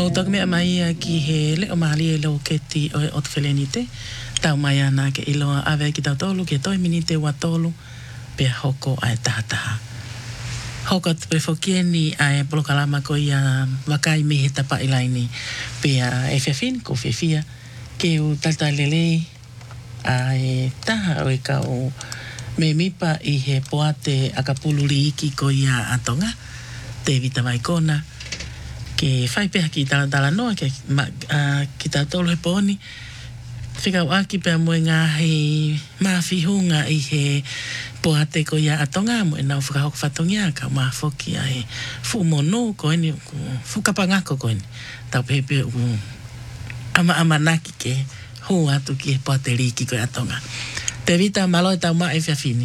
Mo tak mea mai ki he leo maali e lo ke ti o te whelenite. Tau mai ana ke iloa awe ki tau tolu ke toi minite wa tolu pe hoko ai tahataha. Hoko te whefokieni ai polokalama ko ia wakai me he tapa ilaini pe e whiawhin ko whiawhia ke u taltalele ai taha o e ka o me mipa i he poate akapuluri iki ko ia atonga te vita vai kona ke whai peha ki tala noa ke ki ta tolu he poni whika waki pia moe ngā hei mawhihunga i he poate ko ia atonga mo e nau whakahok whatongia ka mawhoki a he fumono ko eni whukapangako ko eni tau pepe ama naki ke hu atu ki he poate riki ko ia atonga te vita malo e tau ma e whiawhini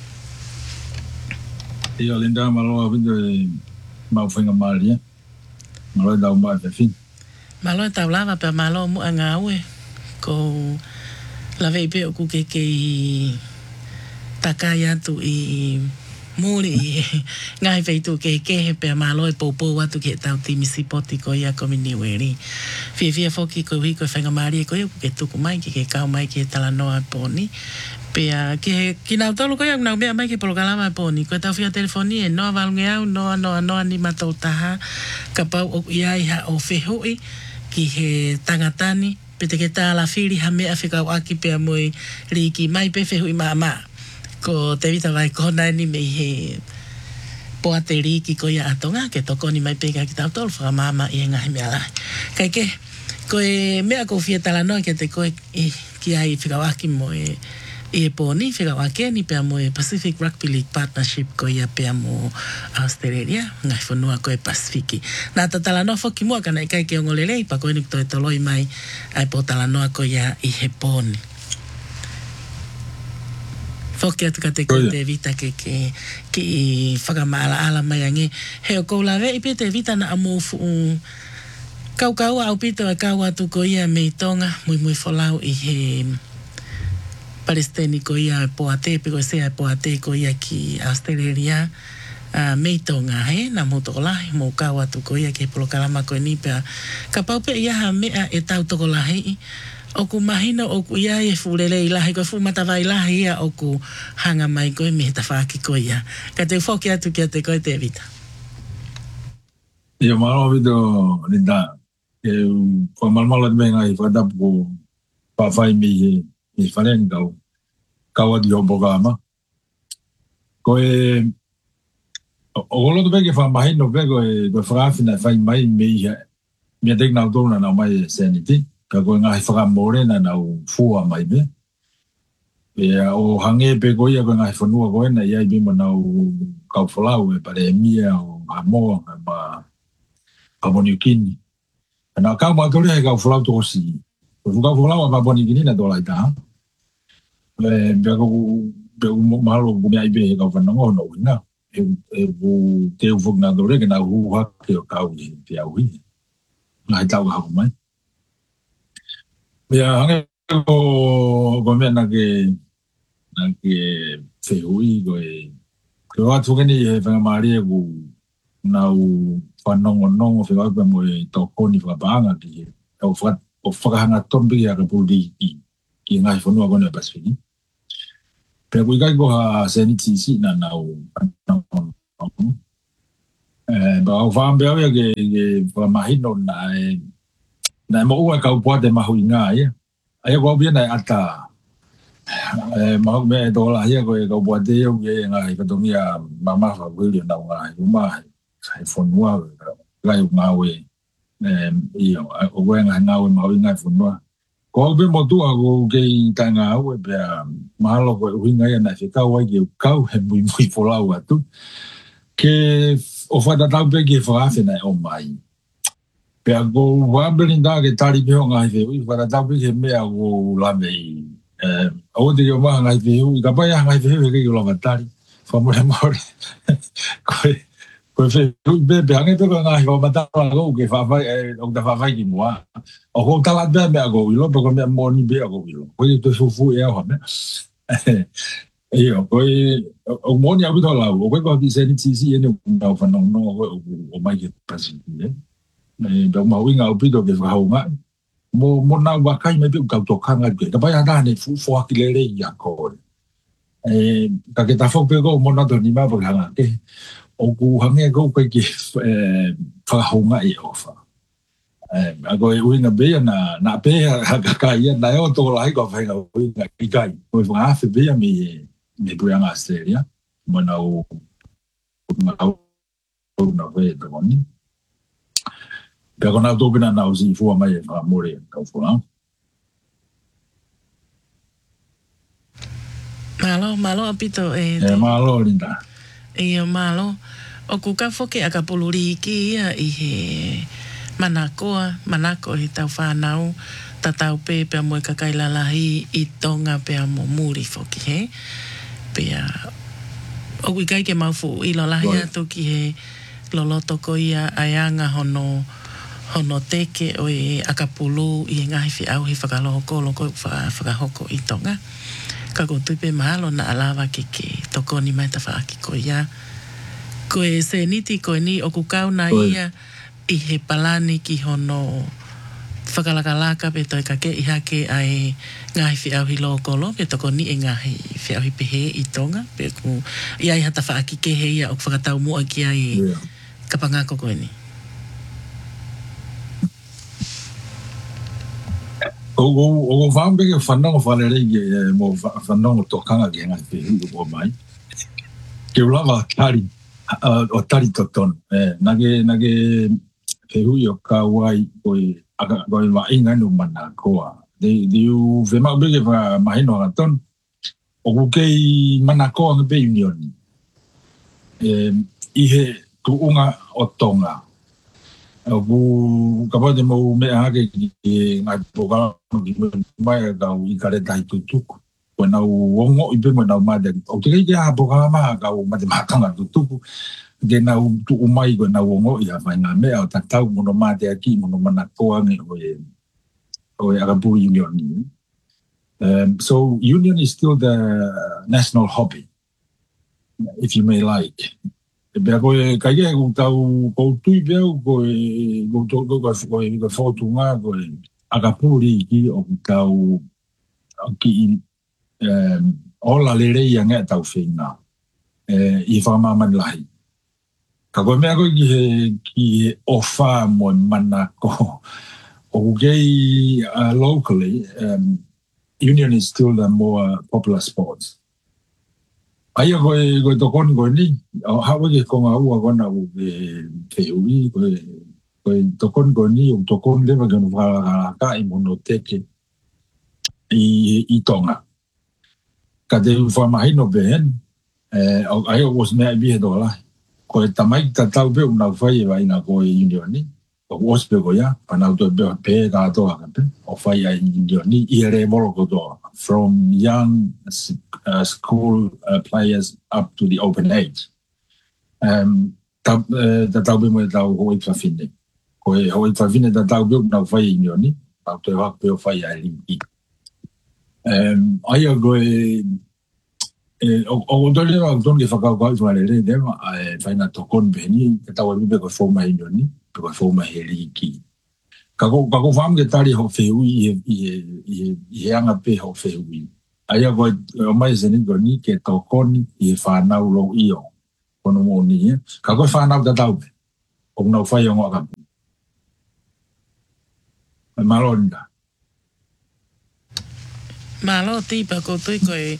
Ia linda malo a vindo e mawhinga maria malo e tau ma e whiawhini malo e tau lava pe malo mu a ngā ue ko lawe i peo ku ke i takai atu i muri i ngai whaitu ke he pea malo e popo atu ke tau timisi poti ko ia komi niweri. Fia foki ko hui ko whainga maari e ko ia ke tuku mai ke kau mai ke tala noa poni. Pea ki nau tolu ko ia nau mea mai ke polokalama poni. Ko tau fia telefoni e noa valunge au noa ni matau taha ka pau o ia iha o whehui ki he tangatani pete ke tāla whiri ha mea whikau aki pia moe riki mai pe whehui maa ko te vita vai kona ni me he poate riki ko ia atonga ke toko ni mai peka ki tau tolu whaka mama i ngahi mea lai kai ke ko e mea ko fia tala noa ke te koe ki ai whikau aki moe i e pōni whikau aki ni pia moe Pacific Rugby League Partnership ko ia pia mo Australia ngai whanua ko e Pasifiki nā tatala noa whoki mua kana i kai ke ongolelei pa koe ni toi toloi mai ai po tala noa ko ia i he pōni whoki atu ka te koe te vita ke i whakamaala ala mai ange heo kou lawe i pia te vita na amofu kau au pito e kau atu ko ia mei tonga mui wholau i he Palestini ko ia poate pe ko se poate ko ia ki Australia mei tonga he na motokolahi mo kau atu ko ia ke polokalama ko ni pe ka pau pe ia ha mea e tau tokolahi o ku mahino o ku ia e furele ilahi ko fu matava ilahi ia o ku hanga mai ko me ta whaki ko ia ka te whoki atu ki te koe te vita Ia malo vido linda e ko malmalo me ngai whadapu whawhai mi i wharen kau adi o bogama. Ko e o golo to ke whamahi no pe ko e whakawhina whai mai mea tek nau tōna nau mai sanity ka ko ngahi whakamore na nau fua mai me. E o hange pe ko ia ko ngahi whanua ko e na iai bima nau kau whalau e pare mia o Samoa ma Papua New Guinea. Nā kau mātori hei kau whalau tō si. Ko kau whalau a Papua New Guinea na tōlai taha. Bea ko mahalo ko mea ibe he kau whanongo no ina. E ko te ufuk nā tōre ke nā huha ke o kau i te au i. Nā hei tau haku mai. Bea hange ko mea nā ke whehui ko e ke watu keni he whangamari e ko nau whanongo whiwaipa mo e tokoni whakapaanga ki o whakahanga tombi a ka puli ki ngai whanua kone a Pasifiki. Pea kui kai ko ha senitisi na nau whanongo. Ba au whaambea wea ke whakamahino na e mo ua kau poate mahu i ngā ia. Aia ko au pia na e ata mahu mea e tōla hia ko e kau poate iau ke e ngai katongi a mamaha wili o nau ngai umahi. Sai whanua gai o ngā we o koe ngā we mahu i ngai whanua. Ko au pia motua ko kei tai ngā we pia mahalo ko e uhinga ia nai whikau ai ke kau he mui wholau atu. Ke o whatatau pe ke whaafena e o mai. Pea ko wabelinda ke tari peho ngai whehui, whatatau pe ke mea ko lamei. O te o maha ngai whehui, ka pai a ngai whehui ke o lama tari. Whamore maore. Ko whehui pe hange pe ko ngai whamatara ko ke whawhai, o ta whawhai ki mua. O ko talat pe mea ko wilo, pe ko mea moni pe a ko wilo. Ko i te fufu e au hame. Iyo, koe o moni au to lau, o koe ko ki seni tisi ene o whanong no o mai ke Pasifiki. Dau mau inga o pito ke whakaunga. Mo nau wakai me piu kau tokanga ke. Ka pai adane fu akilere i a kore. Ka ke tafo pe ko mo na to ni ma pakanga ke. O ku hange ko kai ke whakaunga i ofa. Ako e uinga bea na pea ka ia na o to lai ko whainga uinga i kai. Ko e whangawhi bea me puanga Australia. Mo nau na we to ni. Ka kona to pina na usi fu mai fa more ka fu na. Malo apito Malo linda. Malo o ku ka foke aka poluri ki ia i he manako he tau whanau tatau pe mo ka kailalahi i tonga pe mo muri foki he pe o kai ke maufu i lo lahi atu ki he loloto ko ia aianga hono teke o e akapulu i ngahi fi au hi whakaloko loko whakahoko i tonga ka ko tupe mahalo na alawa ke toko ni mai ta whaaki ko ia ko e se niti ko ni o kukau na ia i he palani ki hono whakalakalaka pe toi ka ke i hake ai ngahi fi au hi lokolo pe toko ni e ngahi fi au hi pehe i tonga pe ku ia i hata whaaki ke he ia o whakatau mua ki ai kapangako ko ni. O whambe ke whanongo whanere ke mo whanongo tokanga ke ngahi pehe o mai. Ke ulawa tari o tari toton. Nage pehui o ka wai koi wa inga no mana koa. Diu vema bege wa mahino ngaton. O kukei mana koa ngepe unioni. Ihe tuunga o tonga. O ku kapate mo mea hake ki ngai pokala ki mai kau i kare tai tutuku. Ko nau wongo i pe mo nau made. O te kei kia pokala maa kau mate matanga tutuku. Ke nau tu umai ko nau wongo i a whainga mea o tatau mono mate aki mono mana koa nge o e Arabu Union. So union is still the national hobby, if you may like. Pea koe kaia e tau koutui peo koe whautunga koe Akapuri ki o tau ki ola lerei anga tau whenga i whamaman lahi. Ka koe mea koe ki he ofa mo mana ko o kei locally union is still the more popular sport. Aia koe tokoni koe ni, hawa ke konga ua kona u ke ui, koe tokoni koe ni, o tokoni lewa ke no whakalaka i mono teke i tonga. Ka te whamahino behen, aia was mea i bihe tola. Koe tamai tatau pe unau whai e waina koe union ni, o ospe koe ya, panau to pe katoa ka pe, o whai a union ni, i ere molo kotoa. From young school players up to the open age. Tau be mo tau hoi whawhine. Koe hoi whawhine tau be nau whai i nioni, tau te hak peo whai a ringi. Aia koe, o tole wa ton ke whakau kau whalere dewa, whaina tokon beheni, ke tau alupe koe whoma i nioni, koe whoma he ringi. Kako wham ke tari ho whehui i anga pe ho whehui. Aia koe o mai se ni ni ke tokoni i whanau lo i o. Kono mo ni e. Kako whanau ta tau pe. O nau whai o ngā kapu. Malonda. Malo tipa ko tui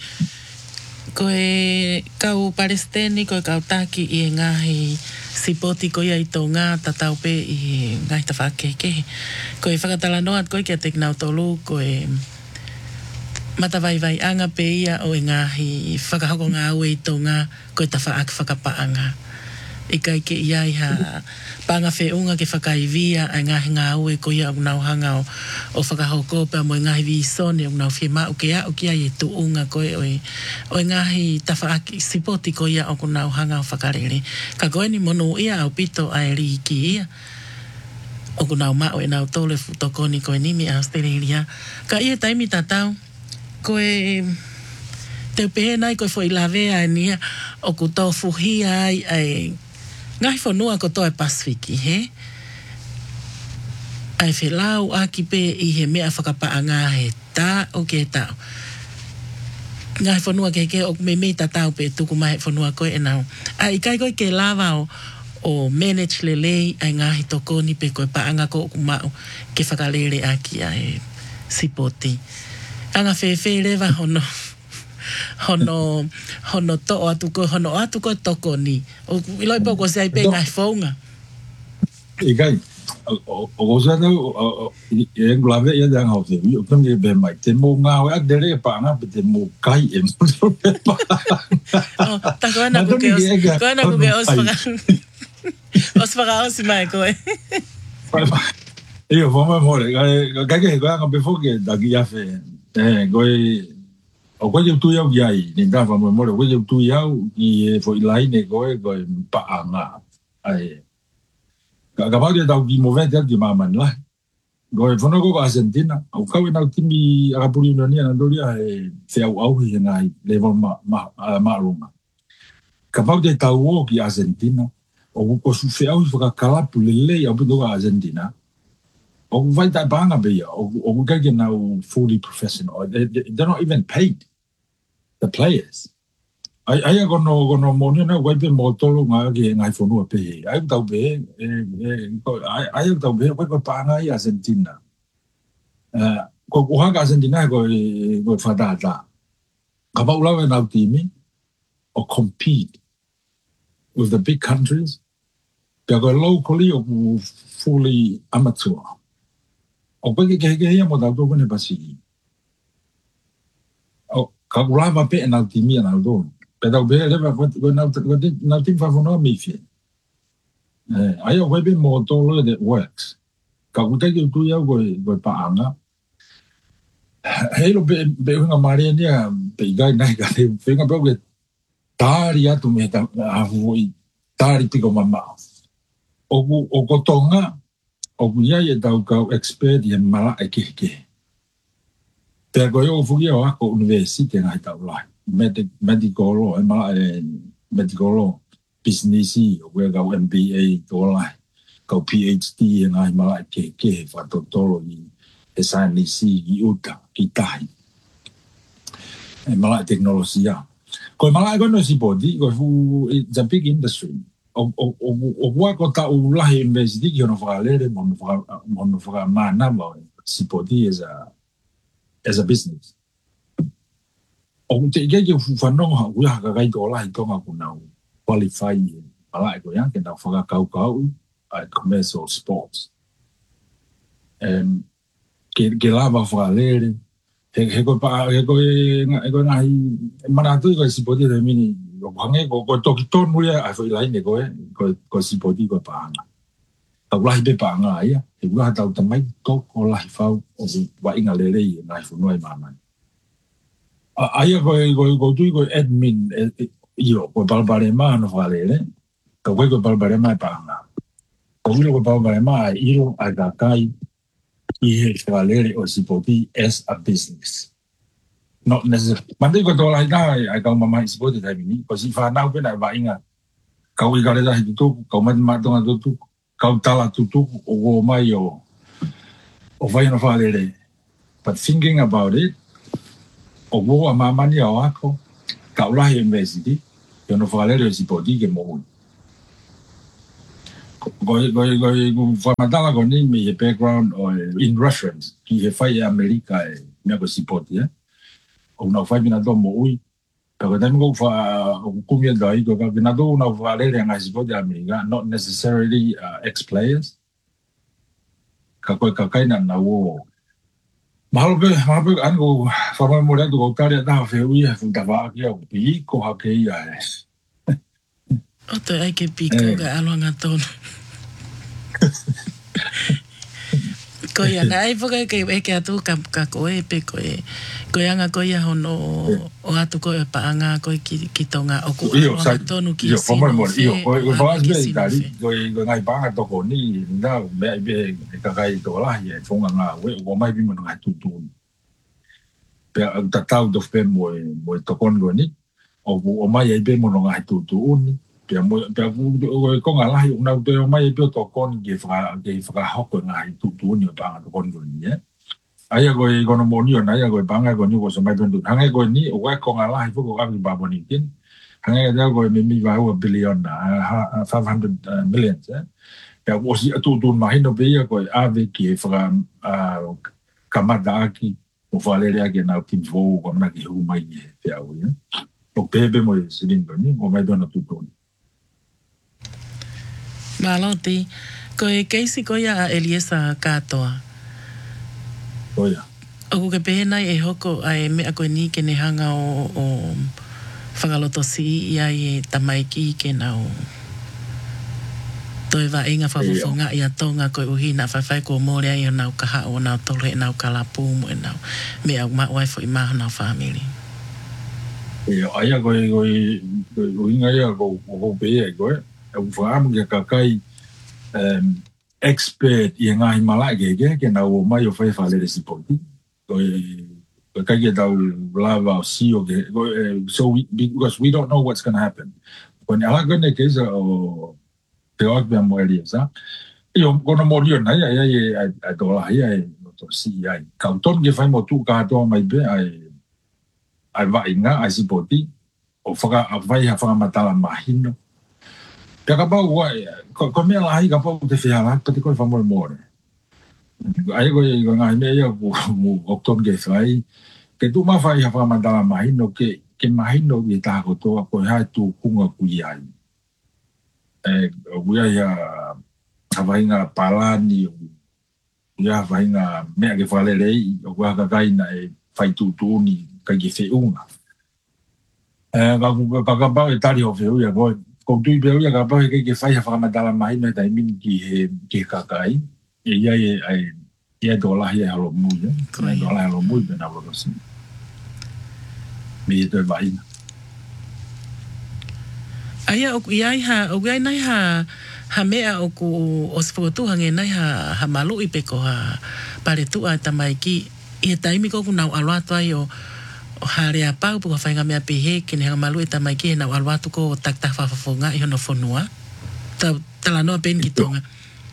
koe kau Palestini, koe kau taki i ngahi sipoti ko ia i tō ngā tatau pe i ngai ta whakeke. Koe whakatalanoat koe kia teknau tolu, koe matawai anga pe ia o e ngahi whakahoko ngā ue i tō ngā, koe ta whakapaanga. I kai ke ia i ha panga whiunga ke whakaivia a ngahi ngā ue ko ia au hanga o whakahoko pe mo ngahi vi sone o ngau whima o ke a o kia i tuunga koe o e ngahi tawhaaki sipoti ko ia o ngau hanga o whakarere. Ka koe ni mono ia au pito a e riki ia o ngau mao e nau tole futokoni koe nimi a Australia. Ka ia taimi tatau koe te pehe nai koe fo i lavea e nia o kutofu hia ai ngahi whanua ko toi Pasifiki, he? ai whelau a ki pe I he mea whakapaanga he tā o ke tau. Ngai whanua ke o me ta tau pe tuku mai whanua koe e nau. Ai kai koe ke lawa o manage lelei ai ngahi toko ni pe koe paanga ko ku mau ke whakalere a ki a e sipoti. Anga whewhe rewa hono to atu ko toko ni. O iloi poko se ai pe ngai whaunga. Ikai, o sa tau, e ngulave ia dang hau te, o kami be mai, te mo ngā wea dere paanga, pe te mo kai e mo pe paanga. Ta koe na kuke os whaka mai koe. Iyo, whamai more, kai ke he koe anga pe whoke, daki awhe, koe, o koe jau tui au ki ai, ni tā whamai more, koe jau tui au, ki e fo ilai ne koe paanga, ai, ka mau dia tau ki mo vete ki maman lah. Goe fono ko Argentina. Au kau nau timi Arapuri Unionia na doria e te au hi ngai level ma runga. Ka mau dia tau o ki Argentina. O ko su fe au fa kala pulele au do Argentina. O vai ta banga be o ka ke nau fully professional. They're not even paid. The players. Ai kono moni na wai pe motolo nga ki ngai fonua pe. Ai tau be ai tau be ko pa nga I Argentina. Ko haka Argentina ko fatata. Ka ba ula na timi or compete with the big countries. Pe ko locally or fully amateur. O pe ke ia mo tau ko ne pasi. O ka ula va pe na timi na do. Pero bem, não tem favor não me fez. Aí eu vou ver motor that works. Kalau kita tu ya gue paanga. Helo be uma maria ni pegai nai kali. Venga pego tari atu me ta avoi tari piko mama. O kotonga o kuya ye tau kau expert ye mala ekeke. Pero eu fui ao ako university ngai tau lai. Medical law, medical law, business, where go MBA, go like, go PhD, and I'm like, fatotolo, science, uta, kitai, and malay technology. Ko malay ko no si body, ko it's a big industry. O ko ta ulahi university, you know, for a lady, mon for a man, si body as a business. O te ia ke whanonga ua haka kai tō lahi tonga kuna qualify malai ko yang ke tau whakakau commercial sports. Ke lava whakalere, he ko ngahi, manatu ko sipoti te mini, ko toki tonu ia, ai fo ilai ne ko sipoti ko paanga. Tau lahi pe paanga ia, he ua tau tamai tōko lahi whau o wa inga lere i ngai whanua mamai. Aia ko tui ko admin io ko balbarema no valere ko balbarema paanga ko ko balbarema io aga kai I valere o sipoti as a business not necessarily mande ko to lai dai ai ka mama sipoti dai ni ko si fa na pe na va inga ka wi gale dai tu ko ma tonga tu ka tala tu o mai o vai no valere but thinking about it o a mamani o ako ka ulahi university yo no falere si podi ke mo go famatala ko ni mi background or in reference ki he fai America me ko si podi o no fai bina do mo ui pero then go fa kumia dai go ka bina do no falere nga si podi America not necessarily ex players ka ko ka kai na wo Mahal an ko whamai mo rea tu ko tari a taha whewui he whutawaa ki au piko hake ia e. O te ai ke piko ka aloanga tonu. Ko ia nga ai whaka ke eke atu ka koe pe koe anga koe ia hono o atu koe paanga koe ki tonga o ku aloanga tonu ki sino whe. Koe whaasbe i tari, koe ngai paanga toko ni, nda mea i be kakai tō lahi e whonga ngā ue, o mai bima ngai tutuni. Pea tatau dof pe mo tokon go ni, o mai i be mo ngai tutuni, Pia ko nga lahi una te o mai pio to kon ke fra hoko nga tu ni pa to kon ni aya ko no moni na aya ko banga ko ni ko so mai tu hanga ko ni o ko nga lahi ko ka bi ba boni kin hanga da ko mi ba o billion na 500 million pia o si tu mai no be ko ave ki fra kamada ki o valere ke na tin vo ko na ki hu mai pia o o bebe mo silin ni o mai dona tu Maloti, ko e keisi ko ia Eliesa katoa. Oia. O ke pehena e hoko ai mea koe ni ke ne hanga o whakaloto si ia e tamaiki ke nau. Toi wa inga whawufonga ia tonga koe uhina whawhai ko mōre ai o nau kaha o nau tolu e nau kalapu mo e nau. Mea ma waifo i maha nau family. Ia, aia koe uhinga ia ko pea koe. Au whaamu ke kakai expert i ngahi malai ke nau o mai o whai whalere si poti. Koe kai ke tau lava o si o ke, so because we don't know what's going to happen. Koe ni ala koe ne keisa o te oak bea mo elia sa. Io kono mori o nai ai tola ai ai to si ai. Kauton ke whai mo tu katoa mai be ai vainga ai si poti. O vai ha whakamatala mahino. Pia ka pau ko mea lahi ka pau te whiara, pati koe whamore more. Ai koe ngahi mea ia mu okton ke whai, ke tu mawhai ha whakamandala mahino, ke mahino i tāko toa koe hai tū kunga kui ai. Kui ai ha wahinga palani, kui ha wahinga mea ke whalerei, o kui ha kakaina e whai tūtūni kai ke whiunga. Ka pau e tari o whiuia koe, ko tui beu ia ka pahe ke whai ha whakamatala mai na tai mini ki kakai. Ia ia do lahi e halo mui. Ia do lahi halo mui pena wala si. Me e toi vaina. Aia oku iai nai ha mea oku o sifotu hange nai ha malu i peko ha pare tua tamaiki. I e taimi koku nau aluatu ai o harea pau puka whainga mea pehe ke ne hanga malu e tamaiki e nau aluatu ko takta whafafonga i hono whanua. Tala noa pen ki tonga.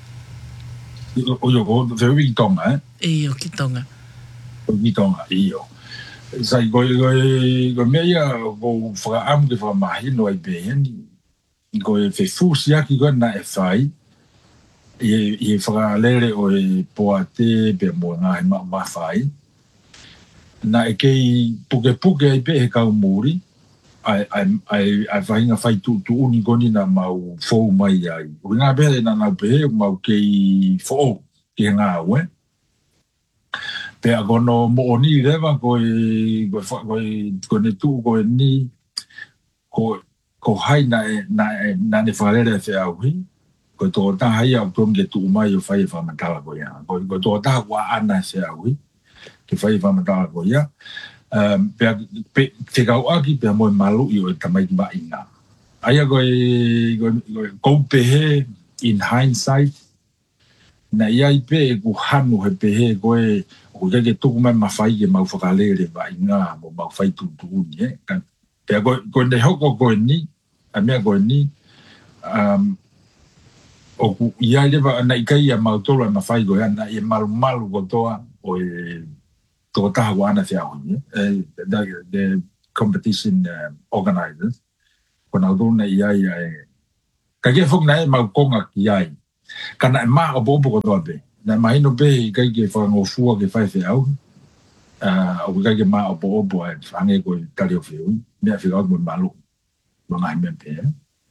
O yo ko te ui ki tonga, Iyo ki tonga. O ki tonga, iyo. Sai koe mea ia ko whakaamu ke whakamahino ai pehe ni. Koe whefusi aki koe na e whai. I e whakalere o e poate pe mua ngahi ma whai. Na e kei puke ai pe he kau muri, ai whahinga whai tu uni koni na mau fōu mai ai. O ngā pere na nau pehe mau kei fōu ki ngā ue. Pea kono mo ni rewa koe ne tu koe ni ko hai na ne whalere whea ui. Koe tō tā hai au tōnge tu mai o whai whamatala koe ia. Koe tō tā kua ana whea ui. Ke whai whamatala ko ia. Te kau aki pia moe malu i o e tamai ki inga. Aia koe pehe in hindsight, na ia i pe e ku hanu he pehe koe ke tuku mai mawhai ke mau whakalere wa inga mo mau whai tūtūni. Pia koe ne hoko koe ni, a mea koe ni, o ku ia lewa na ikai a mau tolo e mawhai koe ana i malu ko toa o e tō taha wana whia honi. The competition organizers. Ko nau tōna i ai ka kia whuk na e mau konga ki ai. Ka na e maa o bobo ko toa pe. Na mahino pe i kai ke whangofua ke whai whia au. O kai ke maa o bobo e whange koe tari o whiu. Mea whia au koe malu. Wangai mea pe.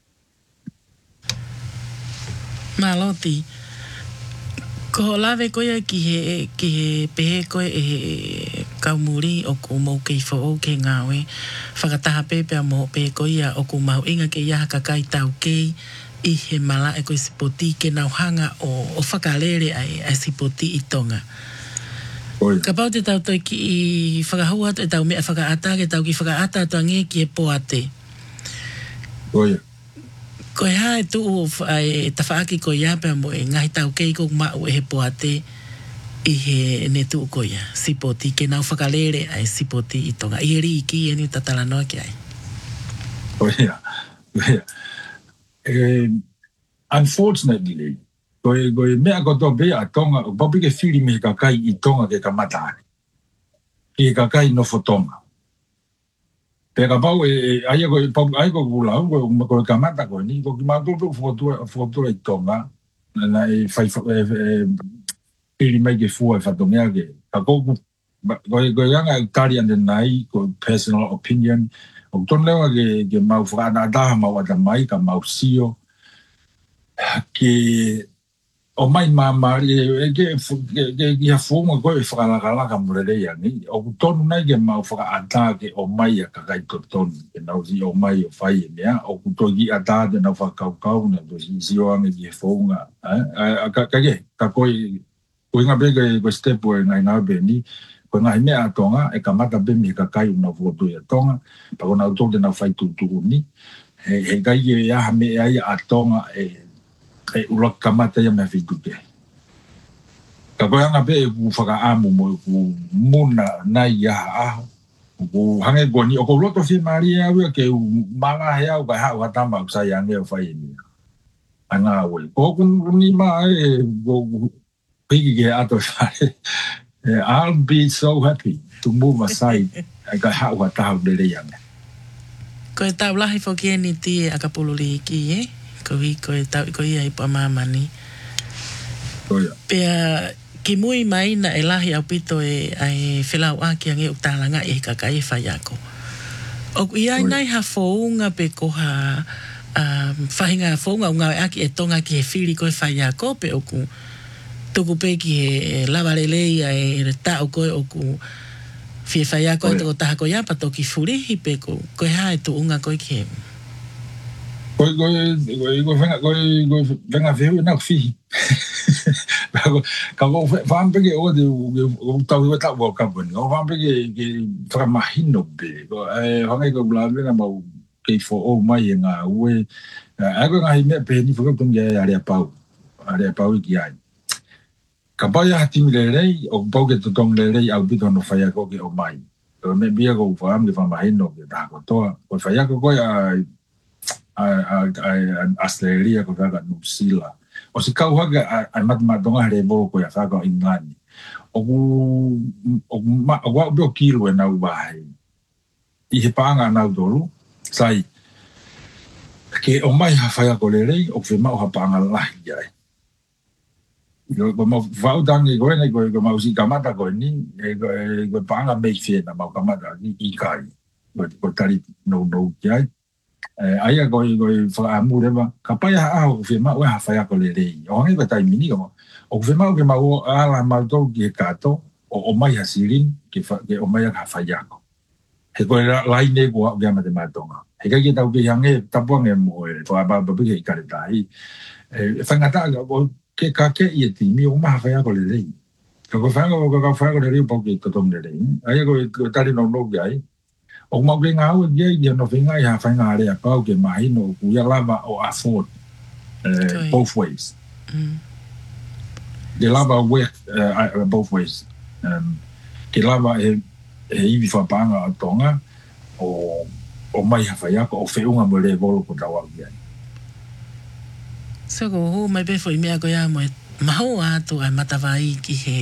Maloti. Ko lawe koia ki he pehe koe e kaumuri o ku mau kei fo ke ngawe. Whakataha pepea mo pehe koia o ku mau inga ke iaha kakai tau kei i he mala e koe sipoti ke nau hanga o whakalere ai sipoti i tonga. Ka pau te tau toi ki i whakahua e tau mea whakaata ke tau ki whakaata tua nge ki e poate. Oia. Koe hae tu e tawhaaki koe iapea mo e ngahi tau kei kong mau e he poate i he ne tu koe ia. Sipoti ke nau whakalere ai sipoti i tonga. I he ri ki e ni tatala noa ki ai. Oia. unfortunately, koe mea koto be a tonga, o papi ke whiri me kakai I tonga ke kamatari. Ke kakai no fotonga. Pe ka pau ai ko kula ko kamata ko ni ko ma ko foto I tonga na fai whiri mai ke fua fatonga ke. Ka ko yanga Italian nai ko personal opinion. O ton lewa ke mau whakana daha mau ata mai ka mau sio ke o mai mamari ke ia fonga ko e whakalaka murere ia ni o tonu nai ke mau whakaata ke o mai a kakai tonu ke nau si o mai o whai e mea o kutoki ata te nau whakaukau na to si sioange ki e fonga ka koe inga bega ko step o ngai ngā be ni ko ngai mea atonga e kamata be mi kakai una foto e tonga pa ko nau tō te nau whai tutuku ni he kai e aha me ai atonga ula kamata ia me whituke. Ka koe anga pe ku whakaamu mo ku muna nai aha aho. Ku hange koni o ko loto whi maria ua ke manga hea o kai hao hatama o sai ange o whai enia. Anga awe. Ko ni maa piki ke ato whare. I'll be so happy to move aside. Kai hao hatau lere ange. Ko e tau lahi whoki ni ti e akapuluri ki ko e tau ko ia I pa mamani. Pea ki mui mai na e lahi au pito ai whelau aki ange uktalanga e kakai e whaiako. O ia nai ha founga pe ko ha whahinga founga o ngau aki e tonga ki he whiri ko e whaiako pe oku tuku pe ki he lawarelei e tau koe oku whie whaiako e toko taha ko ia pato ki furihi pe ko e hae tu unga koe ki he. Koe venga vehu na fihi. Ka ko whampege o te tau iwa tau o kapuni. Ko whampege ke whakamahino be. Ko hangai ko blavenga mau kei fo o mai e ngā ue. Ako ngahi mea pehe ni whakatungi e area pau. Area pau I ki ai. Ka pai aha timi lerei, o pau ke tutong lerei au pito no whaiako ke o mai. Ko me bia ko whaam ke whamahino ke taha kotoa. Ko whaiako koe Australia ko kaka New Zealand. O si kau hake ai matamatonga hare bolo ko ia whaka o England. O wau beo kilo e nau wahe. I he paanga nau tolu. Sai. Ke o mai ha whaiako lerei, o whema o ha paanga lahi ai. Ko mau whautangi koe nei ko mau si kamata koe ni. Ko paanga mei whiena mau kamata I kai. Ko tari no ki ai. Aia koi whaamu rewa, ka pai ha aho whema ue ha whaiako le rei. O hangi ka tai mini kama. O whema o ke mau ala mautou ki he kato, o mai ha sirin, ke o mai ha whaiako. He koe lai ne kua o ke ama te matonga. He kai ke tau ke hange tapuange mo e, whaababa ke I kare tahi. Whangata o ke kake I e timi, o maha whaiako le rei. Ka koe whaiako le rei, pau ke totom le rei. Aia koe tari no ki ai. O mau ke ngā ue kia no whinga I ha whainga area pau ke mahino ku ia lava o afford both ways. Ke lava work both ways. Ke lava he iwi whapanga a tonga o mai ha whaiako o whiunga mo le volo ko tau au kia. So ko ho mai befo I mea ko ia mo e maho atu ai matawai ki he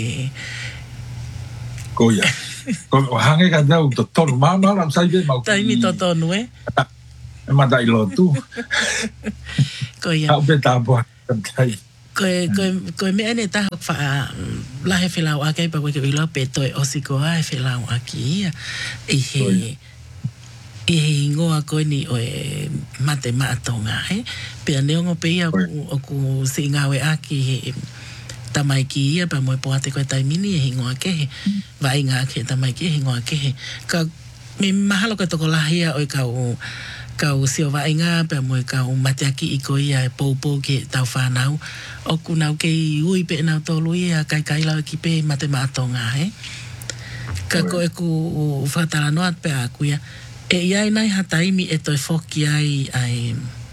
ko ia. Ko hange ka dau to tonu mama lam sai be mau. Tai mi to tonu e. E mata I lotu. Ko ia. Au be tapo tai. Ko me ane ta fa la he filau a kai pa ko ke vilo pe to o si ko ai filau aki ia. E ngoa ko ni o e mate matonga he. Pe ane ngo pe ia o ku si ngawe aki tamai ki ia pa mo poate ko tai mini e hingoa ke vai nga ke tamai ki hingoa ke ka me mahalo ko to lahia o ka sio vai nga pa mo ka matiaki I ko ia popo ke tau whanau o kunau ke ui pe nau tolu ia kai lau ki pe mate matonga he ka ko e ku whatara noat pe aku ia e iai nai hataimi e toi foki ai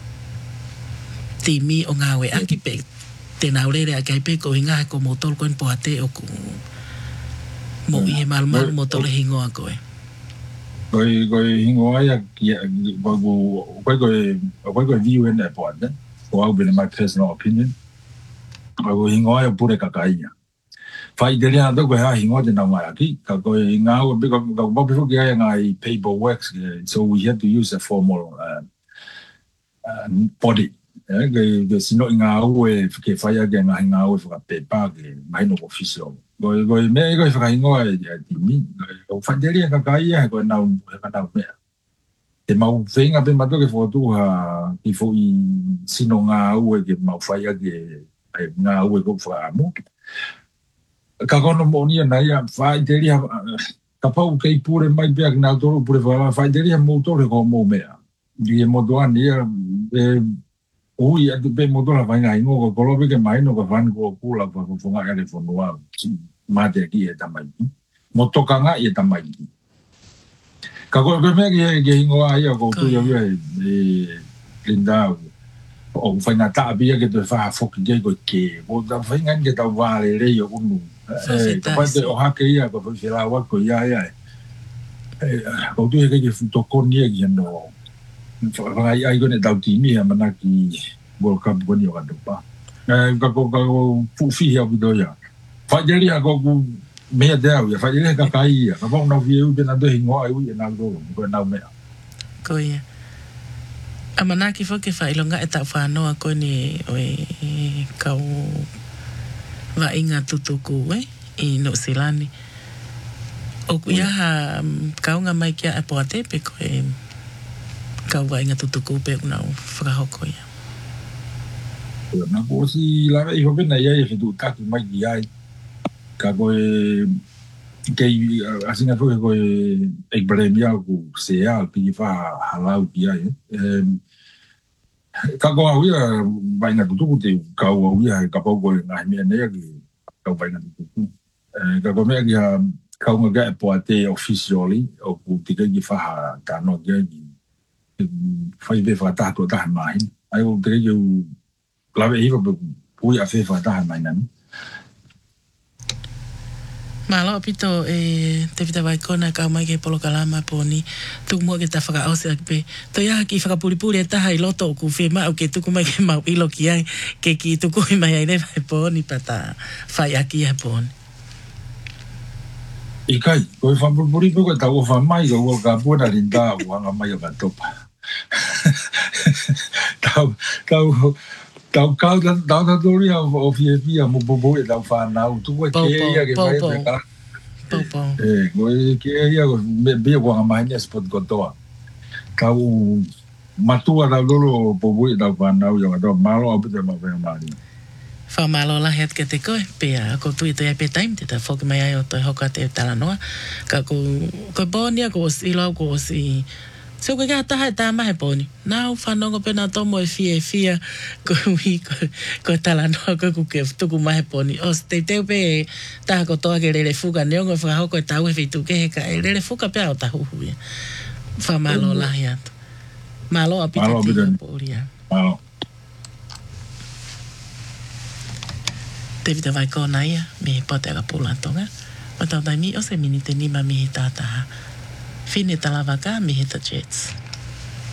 timi o ngawe aki pe te naurere a kai pe ko hinga ko motor ko en poate o ku mo I he malmal motor hingoa koe. Koi hingoa ya koi view in that point. Ko au my personal opinion. Ko hingoa ya pure kakainya. Fai dele na doko ha hingoa de na mai aki. Ka ko ngau biko ka bo before ga ngai paperwork, so we have to use a formal body. Ke sino ngau e ke fai ga ngai ngau e ka paper ke mai no official. Ko me ko fa hingoa e di mi. Ko fai dele ka kaia ko na me. Te mau whenga pe mato ke whotu ha i fo I sino ngā ue ke mau whaia ke ngā ue ko whaamu. Ka kono mōnia nei a whai te ria ka pau kei pure mai pia ki nā toro pure whai te ria mō tore ko mō mea. Ki e moto ani ui atu pe moto la whainga ingo ko kolope ke mai no ka whani ko kula pa ko whunga ere whanua mate ki e tamai. Motoka ngā e tamai. Ka ko me ke hingoa ia ko tu ia linda o whainga tāpia ke te wha whoki kei ko ke o ta whainga ke tau wāre rei o unu ka whaite o hake ia ko whiwhira wako ia ko tu ia ke whutoko nia ki ano whangai ai kone tau timi ha mana ki World Cup koni o katopa ka ko fuwhihi au kito ia whaiteri a ko mea te au ia whaiteri ka kai ia ka whau nau whieu pe na to hingoa ai ui e nau toro ko nau mea ko ia Amanaki fo ke whailonga e tau whanoa koe ni kau wa inga tutuku I no silani. O kuia ha kaunga mai kia e poate pe koe kau wa inga tutuku pe unau whakahoko ia. Nā ko si lawe I hopena ia e whitu taki mai ki ai. Ka koe kei asinga fuke koe ekbaremia ku sea ki wha halau ki ai. Ka koe au ia wainga tutuku te kau au ia ka pau koe ngā mea nea ki kau wainga tutuku. Ka koe mea ki ha kaunga ka e poate officially o ku tika ki wha tāno ki ai ki whaiwe whatato taha mahin. Ai o tika ki lawe hiwa pui a whi whataha mai nani. Malo pito te vita vai kona ka mai ke polo kalama poni tu mo ke ta whaka ose pe to ia ki whaka puri e taha I loto ku whi ma o ke tuku mai ke mau ilo ki ai ke ki tuku I mai ai ne vai poni pata whai aki ai poni. I kai, koe whampurpuri koe tau o whamai ko o ka puana rinda o hanga mai o ka topa. Tau kau ta tori o fia mo bobo e tau whanau. Tu koe ke ia ke mai e ka. Koe ke ia ko bea ko hanga mai ne spot kotoa. Kau matua tau lolo bobo e tau whanau i o ka toa. Malo au pita mau whenga maari. Whamalo la het ke te koe, pea ko tui toi pe time, te ta whoki mai ai o toi hoka te talanoa. Ka ko bōnia ko si lau ko si... So koe ka taha e tā mahe pōni. Nau whanongo pena tomo e fia, ko ui ko talanoa ko kuke tuku mahe pōni. O te teu pe taha ko toa ke rere fuka neongo e whakahoko e tau e whitu ke heka. E rere fuka pea o tahuhu ia. Whamalo la hiat. Malo apita tia pōria. Malo. Te vita vai kōna ia, me pote aga pūlantonga. Matau tai mi o se minite nima mi he tātaha. Whine talawa ka mi he ta Jets.